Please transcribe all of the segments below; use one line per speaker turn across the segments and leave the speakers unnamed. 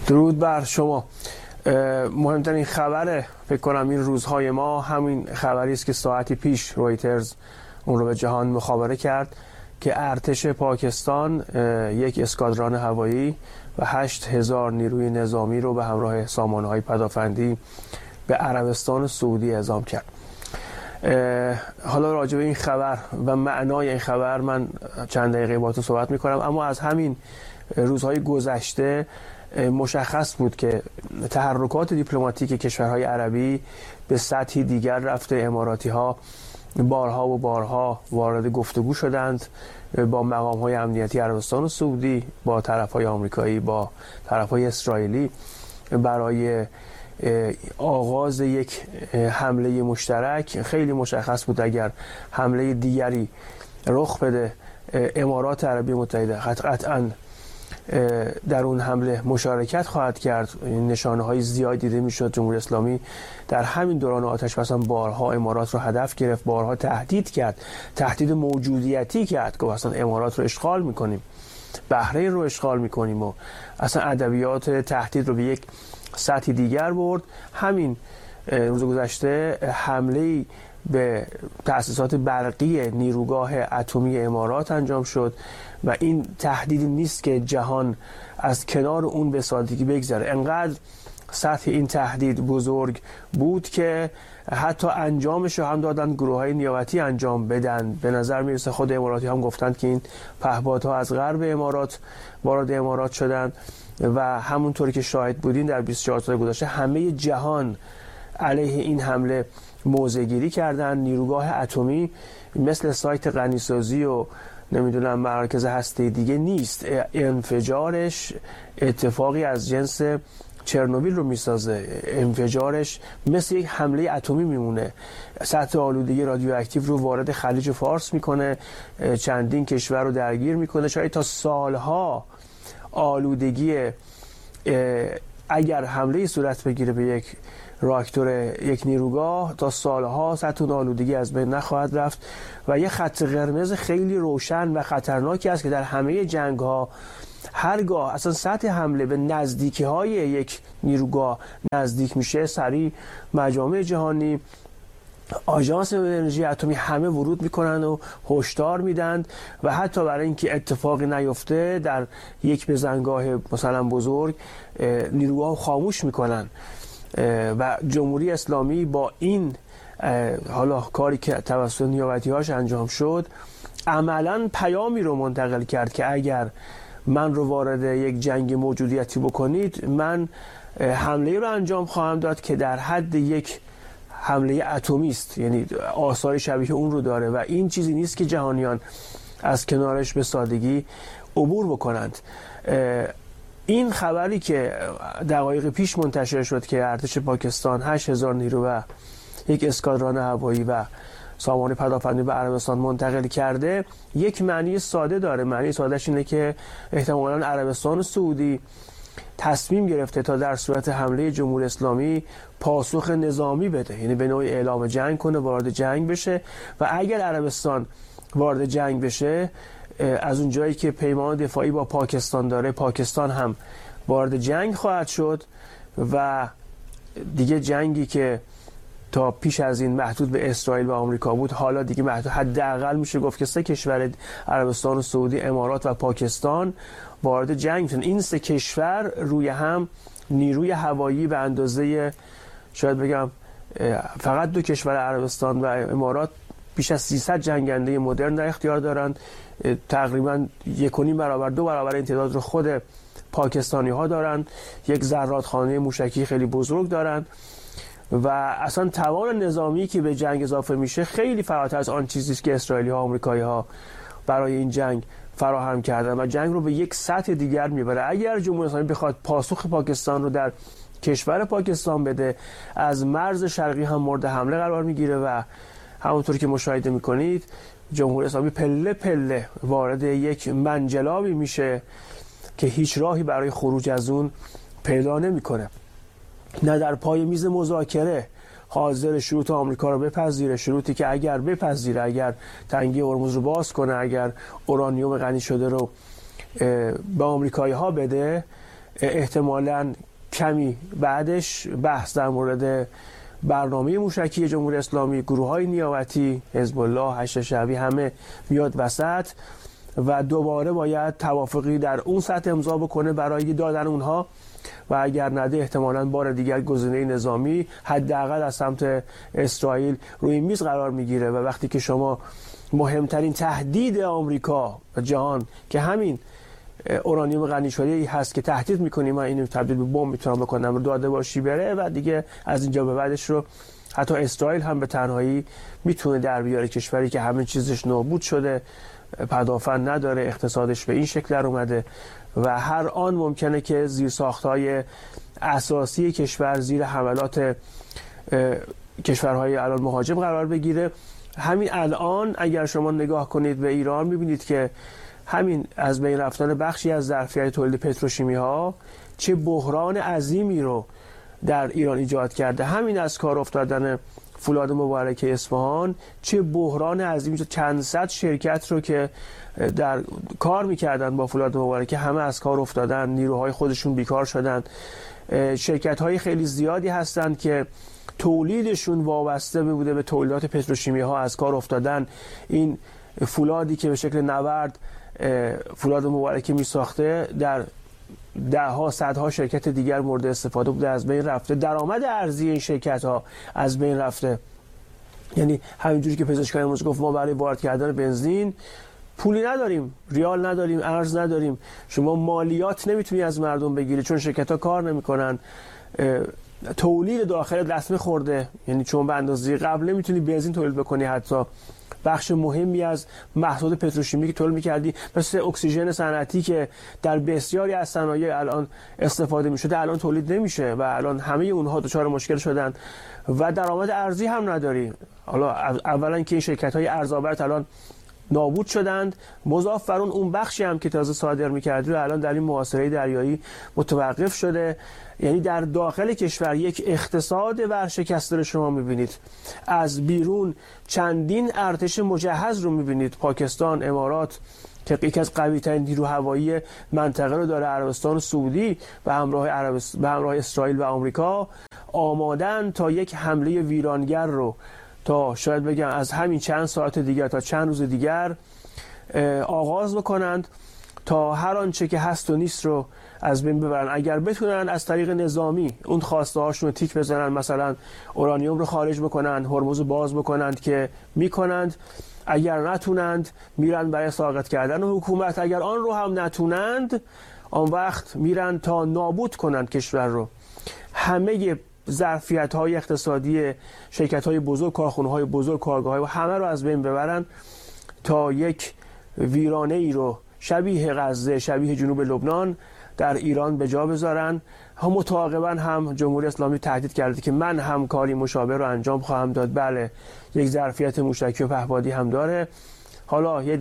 درود بر شما. مهمترین خبر فکر کنم این روزهای ما همین خبری است که ساعتی پیش رویترز اون رو به جهان مخابره کرد که ارتش پاکستان یک اسکادران هوایی و 8000 نیروی نظامی رو به همراه سامانه‌های پدافندی به عربستان سعودی اعزام کرد. حالا راجع به این خبر و معنای این خبر من چند دقیقه باهاتون صحبت می‌کنم، اما از همین روزهای گذشته مشخص بود که تحرکات دیپلماتیک کشورهای عربی به سطحی دیگر رفته. اماراتی‌ها بارها و بارها وارد گفتگو شدند با مقام‌های امنیتی عربستان و سعودی، با طرف‌های آمریکایی، با طرف‌های اسرائیلی برای آغاز یک حمله مشترک. خیلی مشخص بود اگر حمله دیگری رخ بده امارات عربی متحده قطعاً در اون حمله مشارکت خواهد کرد. نشانه‌های زیاد دیده می‌شد. جمهوری اسلامی در همین دوران آتش بس بارها امارات رو هدف گرفت، بارها تهدید کرد، تهدید موجودیتی کرد که اصلا امارات رو اشغال می‌کنیم، بحرین رو اشغال می‌کنیم و اصلا ادبیات تهدید رو به یک سطح دیگر برد. همین روز گذشته حمله‌ای به تأسیسات برقی نیروگاه اتمی امارات انجام شد و این تهدیدی نیست که جهان از کنار اون به سادگی بگذره. انقدر سطح این تهدید بزرگ بود که حتی انجامش رو هم دادن گروه‌های نیابتی انجام بدن. به نظر میرسه خود اماراتی هم گفتند که این پهپادها از غرب امارات وارد امارات شدن و همونطوری که شاهد بودین در 24 سال گذشته همه جهان علیه این حمله موضع‌گیری کردن. نیروگاه اتمی مثل سایت غنیسازی و نمیدونم مراکز هسته دیگه نیست. انفجارش اتفاقی از جنس چرنوبیل رو میسازه. انفجارش مثل یک حمله اتمی میمونه. سطح آلودگی رادیواکتیو رو وارد خلیج فارس میکنه، چندین کشور رو درگیر میکنه. شاید تا سالها آلودگی اگر حمله صورت بگیره به یک راکتور یک نیروگاه، تا سالها سطح آلودگی از بین نخواهد رفت و یه خط قرمز خیلی روشن و خطرناکی است که در همه جنگ‌ها هرگاه اصلا سطح حمله به نزدیکی‌های یک نیروگاه نزدیک میشه، سریع مجامع جهانی، آژانس انرژی اتمی همه ورود میکنن و هشدار میدن و حتی برای اینکه اتفاقی نیفته در یک بزنگاه مثلا بزرگ نیروگاه خاموش میکنن. و جمهوری اسلامی با این حالا کاری که توسط نیابتی‌هاش انجام شد عملاً پیامی رو منتقل کرد که اگر من رو وارد یک جنگ موجودیتی بکنید، من حمله رو انجام خواهم داد که در حد یک حمله اتمی است، یعنی آثار شبیه اون رو داره و این چیزی نیست که جهانیان از کنارش به سادگی عبور بکنند. این خبری که دقایق پیش منتشر شد که ارتش پاکستان 8000 نیرو و یک اسکادران هوایی و سامان پدافندی به عربستان منتقل کرده یک معنی ساده داره. معنی سادهش اینه که احتمالاً عربستان و سعودی تصمیم گرفته تا در صورت حمله جمهوری اسلامی پاسخ نظامی بده، یعنی به نوعی اعلام جنگ کنه، وارد جنگ بشه و اگر عربستان وارد جنگ بشه، از اون جایی که پیمان دفاعی با پاکستان داره، پاکستان هم وارد جنگ خواهد شد و دیگه جنگی که تا پیش از این محدود به اسرائیل و آمریکا بود حالا دیگه محدود، حداقل میشه گفت که 3 کشور عربستان و سعودی، امارات و پاکستان وارد جنگ میشن. این 3 کشور روی هم نیروی هوایی به اندازه شاید بگم فقط 2 کشور عربستان و امارات بیش از 300 جنگنده مدرن در اختیار دارند. تقریبا 1.5 برابر 2 برابر این تعداد رو خود پاکستانی ها دارند. یک زرادخانه موشکی خیلی بزرگ دارند و اصلا توان نظامی که به جنگ اضافه میشه خیلی فراتر از آن چیزی است که اسرائیلی ها، آمریکایی ها برای این جنگ فراهم کردن و جنگ رو به یک سطح دیگر میبره. اگر جمهوری اسلامی بخواد پاسخ پاکستان رو در کشور پاکستان بده، از مرز شرقی هم مورد حمله قرار میگیره و همونطور که مشاهده میکنید جمهوری اسلامی پله پله وارد یک منجلابی میشه که هیچ راهی برای خروج از اون پیدا نمیکنه. نه در پای میز مذاکره حاضر شروط آمریکا رو بپذیره، شروطی که اگر بپذیره، اگر تنگی هرمز رو باز کنه، اگر اورانیوم غنی شده رو به آمریکایی ها بده، احتمالاً کمی بعدش بحث در مورد برنامه موشکی جمهوری اسلامی، گروه‌های نیابتی، حزب الله، هشت شعبی همه میاد وسط و دوباره باید توافقی در اون سطح امضا بکنه برای دادن اونها و اگر نده احتمالاً بار دیگر گزینه نظامی حداقل از سمت اسرائیل روی میز قرار میگیره و وقتی که شما مهمترین تهدید آمریکا و جهان که همین اورانیوم غنی شده ای هست که تهدید میکنی من اینو تبدیل به بمب میتونم بکنم رو داده باشی بره و دیگه از اینجا به بعدش رو حتی اسرائیل هم به تنهایی میتونه در بیاره، کشوری که همه چیزش نابود شده، پدافند نداره، اقتصادش به این شکل در اومده و هر آن ممکنه که زیرساخت‌های اساسی کشور زیر حملات کشورهای الان مهاجم قرار بگیره. همین الان اگر شما نگاه کنید به ایران میبینید که همین از بین رفتن بخشی از ظرفیت تولید پتروشیمی ها چه بحران عظیمی رو در ایران ایجاد کرده. همین از کار افتادن فولاد مبارک اصفهان چه بحران عظیمی شد. چند صد شرکت رو که در کار میکردن با فولاد مبارک همه از کار افتادن، نیروهای خودشون بیکار شدن. شرکت های خیلی زیادی هستند که تولیدشون وابسته بوده به تولیدات پتروشیمی ها از کار افتادن. این فولادی که به شکل نورد فولاد مبارک می ساخته در دهها صدها شرکت دیگر مورد استفاده بوده، از بین رفته. درآمد ارزی این شرکت ها از بین رفته. یعنی همینجوری که پزشکان امروز گفت ما برای وارد کردن بنزین پولی نداریم، ریال نداریم، ارز نداریم. شما مالیات نمیتونی از مردم بگیری چون شرکت ها کار نمیکنن. تولید داخل لطمه خورده، یعنی چون به اندازه قبل نمیتونی بنزین تولید بکنی. حتی بخش مهمی از محصولات پتروشیمی که تولید می‌کردی مثل اکسیژن صنعتی که در بسیاری از صنایع الان استفاده می‌شده الان تولید نمیشه و الان همه اونها دچار مشکل شدن و درآمد ارزی هم نداری. حالا اولا که این شرکت‌های ارزآور الان نابود شدند، مضاف بر اون بخشی هم که تازه صادر می‌کردی و الان در این محاصره دریایی متوقف شده. یعنی در داخل کشور یک اقتصاد ورشکسته رو شما می‌بینید. از بیرون چندین ارتش مجهز رو می‌بینید. پاکستان، امارات که یکی از قوی‌ترین نیرو هوایی منطقه رو داره، عربستان سعودی به همراه اسرائیل و آمریکا آمادن تا یک حمله ویرانگر رو تا شاید بگم از همین چند ساعت دیگر تا چند روز دیگر آغاز بکنند تا هر آنچه که هست و نیست رو از بین ببرن. اگر بتونن از طریق نظامی اون خواسته هاشون رو تیک بزنن، مثلا اورانیوم رو خارج بکنن، هرمز رو باز بکنند که میکنند، اگر نتونند میرن برای ساقط کردن حکومت، اگر آن رو هم نتونند آن وقت میرن تا نابود کنند کشور رو. همه ظرفیت‌های اقتصادی شرکت‌های بزرگ، کارخانه‌های بزرگ، کارگاه‌های و همه رو از بین ببرن تا یک ویرانه‌ای رو شبیه غزه، شبیه جنوب لبنان در ایران به جا بذارن. هم متعاقباً هم جمهوری اسلامی تهدید کرده که من هم کاری مشابه رو انجام خواهم داد. بله، یک ظرفیت موشکی و پهپادی هم داره. حالا یه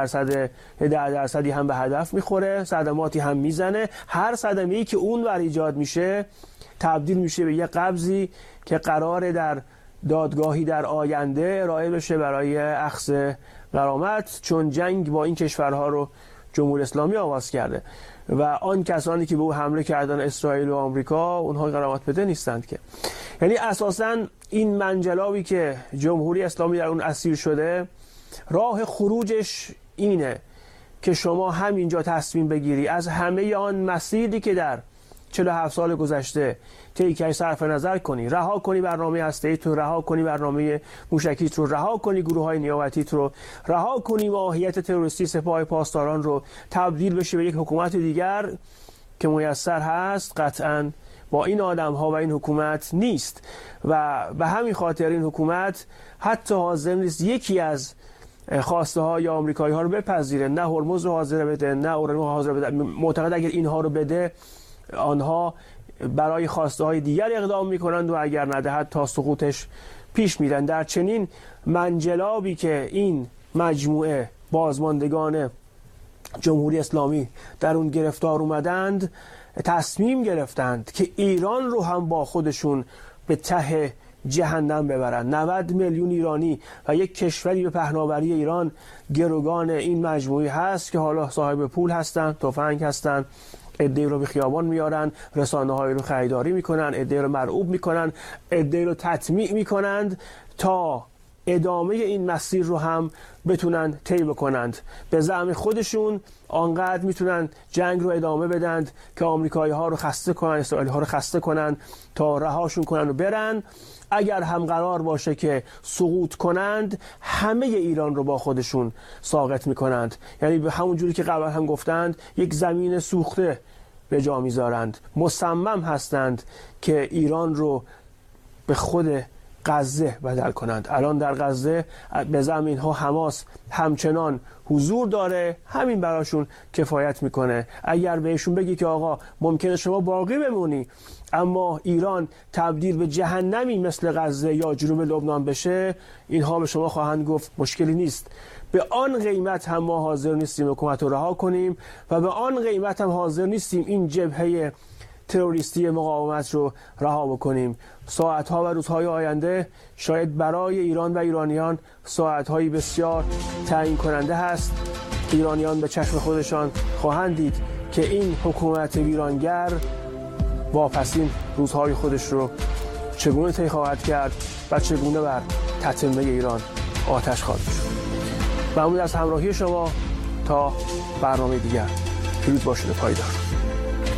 درصدی هم به هدف میخوره، صدماتی هم میزنه. هر صدمه‌ای که اون ور ایجاد میشه تبدیل میشه به یه قبضی که قراره در دادگاهی در آینده ارائه بشه برای اخذ غرامت، چون جنگ با این کشورها رو جمهوری اسلامی آغاز کرده و آن کسانی که به او حمله کردن، اسرائیل و آمریکا، اونها غرامت بده نیستند که. یعنی اساساً این منجلابی که جمهوری اسلامی در اون اسیر شده، راه خروجش اینه که شما همینجا تصمیم بگیری از همه آن مسیری که در 47 سال گذشته طی صرف نظر کنی، رها کنی برنامه هسته‌ایت رو، رها کنی برنامه موشکیت رو، رها کنی گروه‌های نیابتیت رو، رها کنی ماهیت تروریستی سپاه پاسداران رو، تبدیل بشه به یک حکومت دیگر که میسر هست، قطعاً با این آدم‌ها و این حکومت نیست و به همین خاطر این حکومت حتی حاضر نیست یکی از خواسته های آمریکایی ها رو بپذیره. نه هرمز رو حاضر بده، نه اورانیوم رو حاضر بده. معتقد اگر اینها رو بده آنها برای خواسته های دیگر اقدام میکنند و اگر ندهد تا سقوطش پیش میرن. در چنین منجلابی که این مجموعه بازماندگان جمهوری اسلامی در اون گرفتار اومدند، تصمیم گرفتند که ایران رو هم با خودشون به ته جهنم ببرن. 90 میلیون ایرانی و یک کشوری به پهناوری ایران گروگان این مجموعه هست که حالا صاحب پول هستن، تفنگ هستن عده‌ای رو به خیابان میارن، رسانه‌های رو خریداری میکنن، عده‌ای رو مرعوب میکنن، عده‌ای رو تطمیع میکنند تا ادامه این مسیر رو هم بتونن طی بکنند. به زعم خودشون آنقدر میتونن جنگ رو ادامه بدند که آمریکایی‌ها رو خسته کنن، اسرائیلی‌ها رو خسته کنن تا رهاشون کنن و برن. اگر هم قرار باشه که سقوط کنند، همه ایران رو با خودشون ساقط میکنند. یعنی به همون جوری که قبلا هم گفتند، یک زمین سوخته به جا میذارند. مصمم هستند که ایران رو به خود غزه بدل کنند. الان در غزه به زمین ها حماس همچنان حضور داره، همین براشون کفایت میکنه. اگر بهشون بگی که آقا ممکنه شما باقی بمونی اما ایران تبدیل به جهنمی مثل غزه یا جنوب لبنان بشه، اینها به شما خواهند گفت مشکلی نیست. به آن قیمت هم ما حاضر نیستیم حکومت رو رها کنیم و به آن قیمت هم حاضر نیستیم این جبهه تروریستی مقاومت رو رها بکنیم. ساعتها و روزهای آینده شاید برای ایران و ایرانیان ساعتهایی بسیار تعیین کننده هست. ایرانیان به چشم خودشان خواهند دید که این حکومت ویرانگر واپسین روزهای خودش رو چگونه طی خواهد کرد و چگونه بر تتمه ایران آتش خواهد شد. ممنون از همراهی شما. تا برنامه دیگر، درود باشید و پایدار.